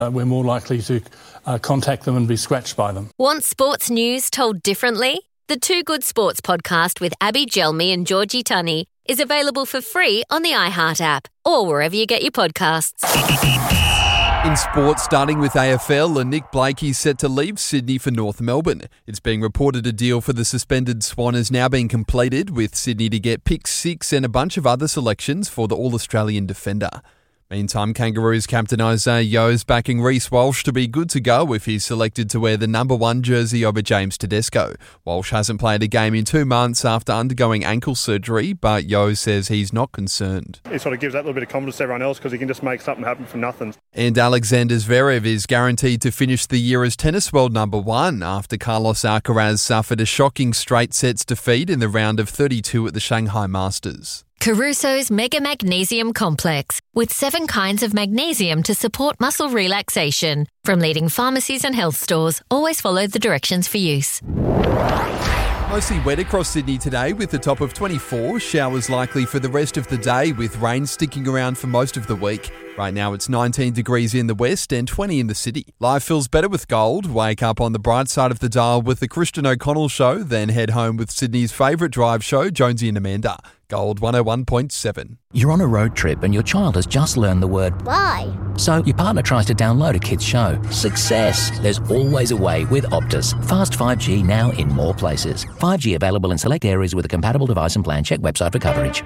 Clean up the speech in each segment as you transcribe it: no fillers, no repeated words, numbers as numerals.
we're more likely to contact them and be scratched by them. Want sports news told differently? The Two Good Sports podcast with Abby Gelmi and Georgie Tunney is available for free on the iHeart app or wherever you get your podcasts. In sports, starting with AFL, Nick Blakey set to leave Sydney for North Melbourne. It's being reported a deal for the suspended Swan has now been completed, with Sydney to get pick 6 and a bunch of other selections for the All-Australian defender. Meantime, Kangaroos captain Isaiah Yeo is backing Reece Walsh to be good to go if he's selected to wear the number 1 jersey over James Tedesco. Walsh hasn't played a game in 2 months after undergoing ankle surgery, but Yeo says he's not concerned. It sort of gives that little bit of confidence to everyone else because he can just make something happen from nothing. And Alexander Zverev is guaranteed to finish the year as tennis world number 1 after Carlos Alcaraz suffered a shocking straight sets defeat in the round of 32 at the Shanghai Masters. Caruso's Mega Magnesium Complex, with 7 kinds of magnesium to support muscle relaxation. From leading pharmacies and health stores, always follow the directions for use. Mostly wet across Sydney today with a top of 24. Showers likely for the rest of the day with rain sticking around for most of the week. Right now it's 19 degrees in the west and 20 in the city. Life feels better with Gold. Wake up on the bright side of the dial with the Christian O'Connell Show, then head home with Sydney's favourite drive show, Jonesy and Amanda. Gold 101.7. You're on a road trip and your child has just learned the word bye. So your partner tries to download a kid's show. Success! There's always a way with Optus. Fast 5G now in more places. 5G available in select areas with a compatible device and plan. Check website for coverage.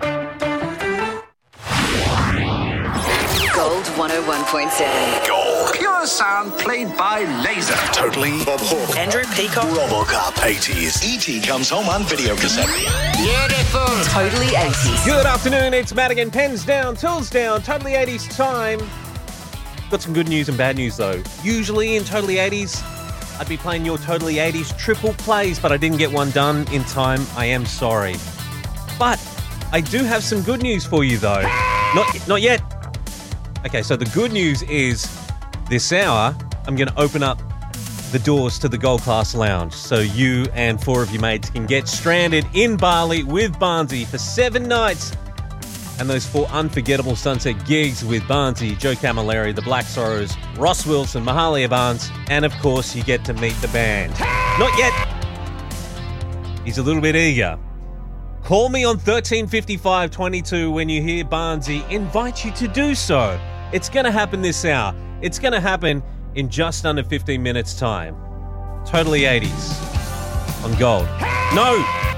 Gold 101.7. Gold. Pure sound played by laser. Totally. Bob Hawke. Andrew Peacock. RoboCop. 80s. E.T. comes home on video cassette. Beautiful. Totally 80s. Good afternoon, it's Madigan. Pens down, tools down, Totally 80s time. Got some good news and bad news though. Usually in Totally 80s, I'd be playing your Totally 80s triple plays, but I didn't get one done in time. I am sorry. But I do have some good news for you though. Not yet. Okay, so the good news is this hour, I'm going to open up the doors to the Gold Class Lounge so you and 4 of your mates can get stranded in Bali with Barnsey for 7 nights and those 4 unforgettable sunset gigs with Barnsey, Joe Camilleri, the Black Sorrows, Ross Wilson, Mahalia Barnes, and of course you get to meet the band. Not yet. He's a little bit eager. Call me on 135522 when you hear Barnsey invite you to do so. It's going to happen this hour. It's going to happen in just under 15 minutes' time. Totally 80s on Gold. No!